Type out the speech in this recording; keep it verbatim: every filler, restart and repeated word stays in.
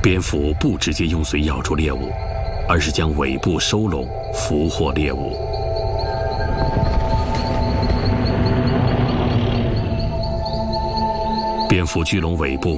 蝙蝠不直接用嘴咬住猎物，而是将尾部收拢，俘获猎物。蝙蝠聚拢尾部，